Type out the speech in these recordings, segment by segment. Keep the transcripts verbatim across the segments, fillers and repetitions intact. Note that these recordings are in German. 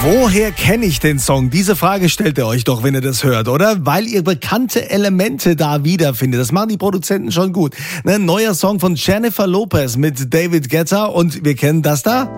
Woher kenne ich den Song? Diese Frage stellt ihr euch doch, wenn ihr das hört, oder? Weil ihr bekannte Elemente da wiederfindet. Das machen die Produzenten schon gut. Ne, neuer Song von Jennifer Lopez mit David Guetta und wir kennen das da?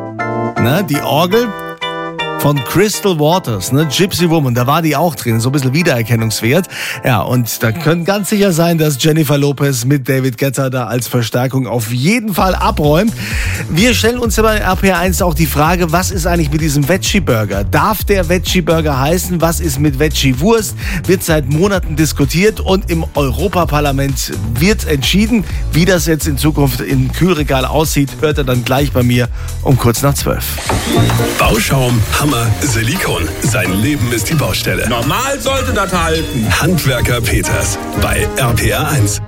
Ne, die Orgel von Crystal Waters, ne, Gypsy Woman, da war die auch drin, so ein bisschen Wiedererkennungswert. Ja, und da können ganz sicher sein, dass Jennifer Lopez mit David Guetta da als Verstärkung auf jeden Fall abräumt. Wir stellen uns bei R P R eins auch die Frage, was ist eigentlich mit diesem Veggie-Burger? Darf der Veggie-Burger heißen? Was ist mit Veggie-Wurst? Wird seit Monaten diskutiert und im Europaparlament wird entschieden. Wie das jetzt in Zukunft im Kühlregal aussieht, hört er dann gleich bei mir um kurz nach zwölf. Bauschaum, Hammer, Silikon. Sein Leben ist die Baustelle. Normal sollte das halten. Handwerker Peters bei R P R eins.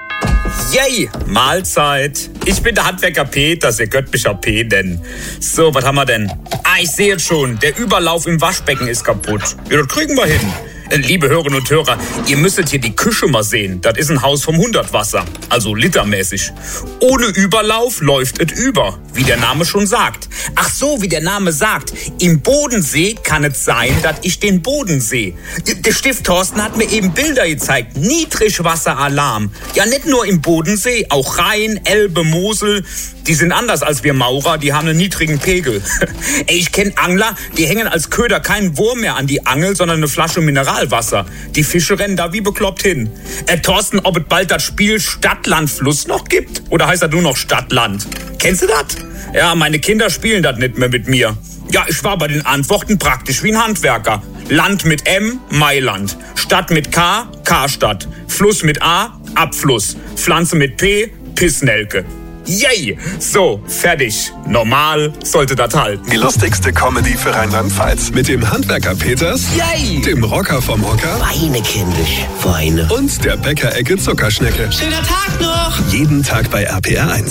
Yay, Mahlzeit. Ich bin der Handwerker Peters, ihr könnt mich auch P nennen. So, was haben wir denn? Ah, ich sehe jetzt schon, der Überlauf im Waschbecken ist kaputt. Ja, das kriegen wir hin. Liebe Hörerinnen und Hörer, ihr müsstet hier die Küche mal sehen. Das ist ein Haus vom hundert Wasser, also litermäßig. Ohne Überlauf läuft es über, wie der Name schon sagt. Ach so, wie der Name sagt. Im Bodensee kann es sein, dass ich den Boden sehe. Der Stift Thorsten hat mir eben Bilder gezeigt. Niedrigwasseralarm. Ja, nicht nur im Bodensee, auch Rhein, Elbe, Mosel. Die sind anders als wir Maurer, die haben einen niedrigen Pegel. Ey, ich kenne Angler, die hängen als Köder keinen Wurm mehr an die Angel, sondern eine Flasche Mineralwasser. Die Fische rennen da wie bekloppt hin. Äh, Thorsten, ob es bald das Spiel Stadt, Land, Fluss noch gibt? Oder heißt das nur noch Stadt, Land? Kennst du das? Ja, meine Kinder spielen das nicht mehr mit mir. Ja, ich war bei den Antworten praktisch wie ein Handwerker. Land mit M, Mailand. Stadt mit K, Karstadt. Fluss mit A, Abfluss. Pflanze mit P, Pissnelke. Yay! So, fertig. Normal sollte das halten. Die lustigste Comedy für Rheinland-Pfalz. Mit dem Handwerker Peters, Yay! Dem Rocker vom Hocker Weine, kindisch, weine. und der Bäckerecke Zuckerschnecke. Schöner Tag noch! Jeden Tag bei R P R eins.